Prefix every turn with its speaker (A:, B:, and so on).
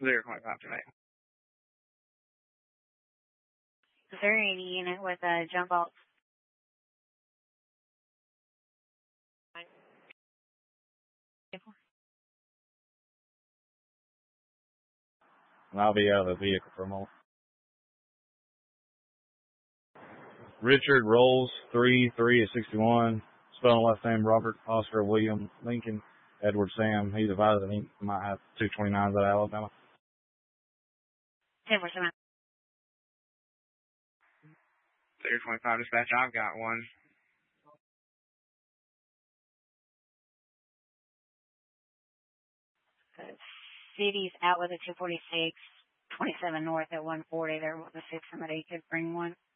A: 025 today.
B: Is there any unit with a jump off?
C: And I'll be out of the vehicle for a moment. Richard Rolls, 3-3-61. Spelling last name Robert Oscar William Lincoln Edward Sam. He's advised that he might have 229s out of Alabama.
B: 10%.
A: 025 dispatch, I've got one.
B: The city's out with a 246, 27 north at 140. There was a 6 somebody could bring one.